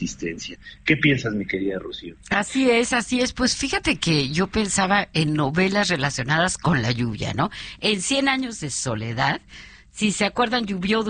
existencia. ¿Qué piensas, mi querida Rocío? Así es, así es. Pues fíjate que yo pensaba en novelas relacionadas con la lluvia, ¿no? En 100 años de soledad, si se acuerdan, llovió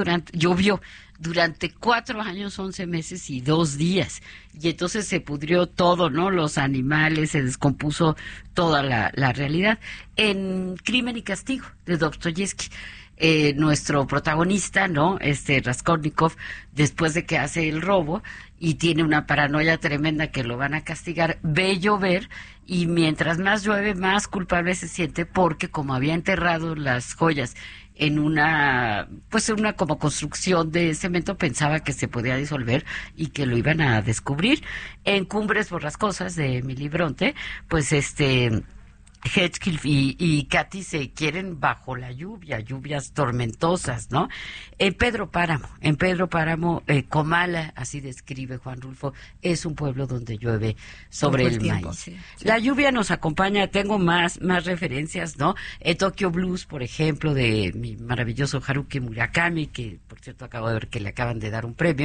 durante 4 años, 11 meses y 2 días. Y entonces se pudrió todo, ¿no? Los animales, se descompuso toda la realidad. En Crimen y Castigo, de Dostoyevsky, nuestro protagonista, ¿no? Raskolnikov, después de que hace el robo y tiene una paranoia tremenda que lo van a castigar, ve llover y mientras más llueve, más culpable se siente porque como había enterrado las joyas en una como construcción de cemento, pensaba que se podía disolver y que lo iban a descubrir. En Cumbres Borrascosas de Emily Bronte, pues Heathcliff y Katy se quieren bajo la lluvia, lluvias tormentosas, ¿no? En Pedro Páramo, Comala, así describe Juan Rulfo, es un pueblo donde llueve sobre el maíz. Sí. La lluvia nos acompaña, tengo más referencias, ¿no? Tokyo Blues, por ejemplo, de mi maravilloso Haruki Murakami, que por cierto acabo de ver que le acaban de dar un premio,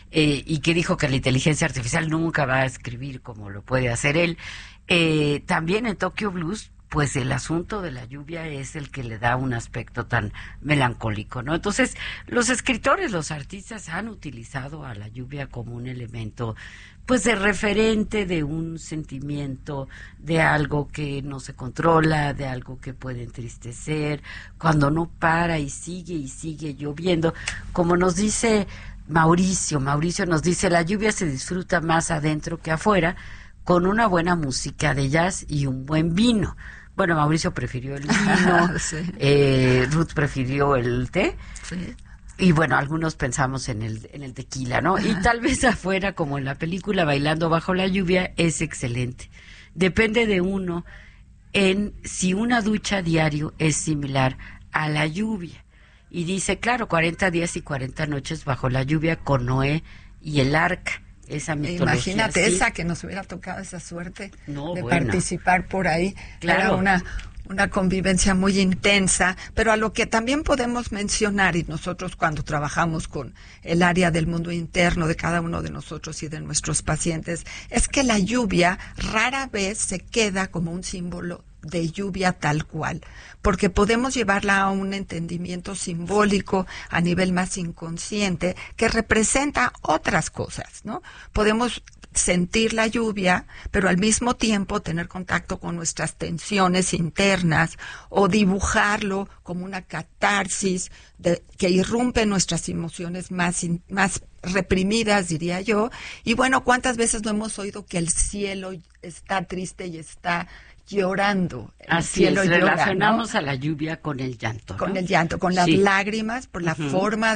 y que dijo que la inteligencia artificial nunca va a escribir como lo puede hacer él. También en Tokyo Blues, pues el asunto de la lluvia es el que le da un aspecto tan melancólico, ¿no? Entonces, los escritores, los artistas han utilizado a la lluvia como un elemento, pues de referente de un sentimiento, de algo que no se controla, de algo que puede entristecer, cuando no para y sigue lloviendo. Como nos dice Mauricio nos dice, la lluvia se disfruta más adentro que afuera, con una buena música de jazz y un buen vino. Bueno, Mauricio prefirió el vino, sí. Ruth prefirió el té, sí. Y bueno, algunos pensamos en el tequila, ¿no? Y tal vez afuera, como en la película Bailando bajo la lluvia, es excelente. Depende de uno en si una ducha diario es similar a la lluvia. Y dice, claro, 40 días y 40 noches bajo la lluvia con Noé y el arca. Esa mitología. Imagínate, sí. Esa que nos hubiera tocado esa suerte de participar por ahí. Claro. Era una convivencia muy intensa, pero a lo que también podemos mencionar, y nosotros cuando trabajamos con el área del mundo interno de cada uno de nosotros y de nuestros pacientes, es que la lluvia rara vez se queda como un símbolo de lluvia tal cual, porque podemos llevarla a un entendimiento simbólico a nivel más inconsciente que representa otras cosas, ¿no? Podemos sentir la lluvia, pero al mismo tiempo tener contacto con nuestras tensiones internas o dibujarlo como una catarsis que irrumpe nuestras emociones más reprimidas, diría yo. Y bueno, ¿cuántas veces no hemos oído que el cielo está triste y está llorando? Así es, relacionamos, ¿no?, a la lluvia con el llanto, ¿no? Con el llanto, con las lágrimas, por la forma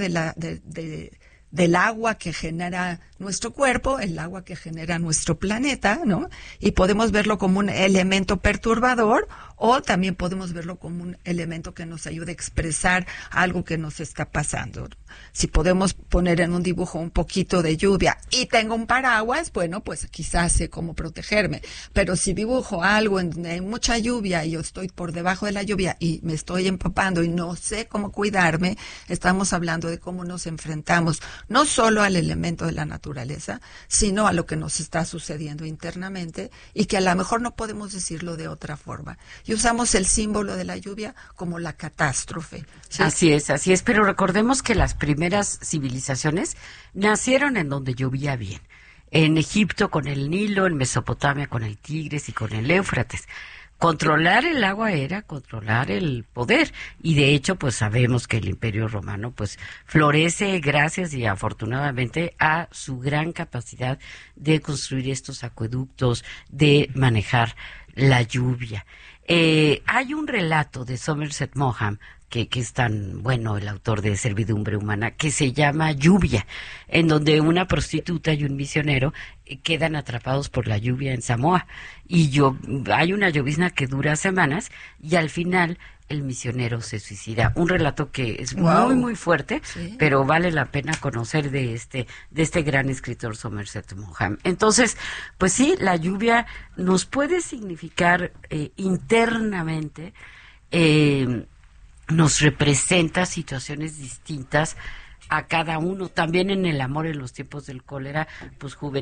del agua que genera nuestro cuerpo, el agua que genera nuestro planeta, ¿no? Y podemos verlo como un elemento perturbador o también podemos verlo como un elemento que nos ayude a expresar algo que nos está pasando. Si podemos poner en un dibujo un poquito de lluvia y tengo un paraguas, bueno, pues quizás sé cómo protegerme. Pero si dibujo algo en mucha lluvia y yo estoy por debajo de la lluvia y me estoy empapando y no sé cómo cuidarme, estamos hablando de cómo nos enfrentamos no solo al elemento de la naturaleza, sino a lo que nos está sucediendo internamente y que a lo mejor no podemos decirlo de otra forma. Y usamos el símbolo de la lluvia como la catástrofe, ¿sí? Así es, pero recordemos que las primeras civilizaciones nacieron en donde llovía bien. En Egipto con el Nilo, en Mesopotamia con el Tigris y con el Éufrates. Controlar el agua era controlar el poder, y de hecho pues sabemos que el Imperio Romano pues florece gracias y afortunadamente a su gran capacidad de construir estos acueductos, de manejar la lluvia. Hay un relato de Somerset Maugham, que es tan bueno, el autor de Servidumbre Humana, que se llama Lluvia, en donde una prostituta y un misionero quedan atrapados por la lluvia en Samoa. Y hay una llovizna que dura semanas y al final el misionero se suicida. Un relato que es muy, muy fuerte, sí, pero vale la pena conocer de este gran escritor Somerset Maugham. Entonces, pues sí, la lluvia nos puede significar internamente, nos representa situaciones distintas a cada uno, también en el amor en los tiempos del cólera, pues